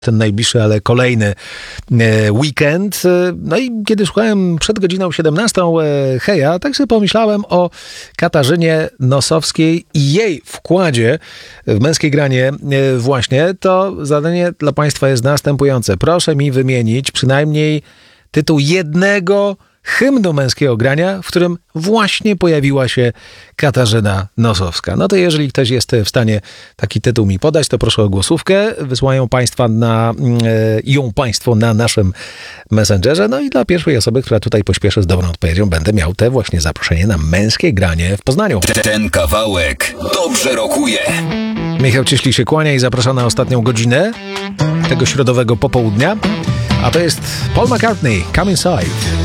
ten najbliższy, ale kolejny weekend. No i kiedy słuchałem przed godziną 17 Heja, tak sobie pomyślałem o Katarzynie Nosowskiej i jej wkładzie w męskie granie właśnie. To zadanie dla Państwa jest następujące. Proszę mi wymienić przynajmniej tytuł jednego hymnu męskiego grania, w którym właśnie pojawiła się Katarzyna Nosowska. No to jeżeli ktoś jest w stanie taki tytuł mi podać, to proszę o głosówkę. Wysyłają Państwo na naszym Messengerze. No i dla pierwszej osoby, która tutaj pośpieszy z dobrą odpowiedzią, będę miał te właśnie zaproszenie na męskie granie w Poznaniu. Ten kawałek dobrze rokuje. Michał Cieślik się kłania i zaprasza na ostatnią godzinę tego środowego popołudnia. A to jest Paul McCartney, Come Inside.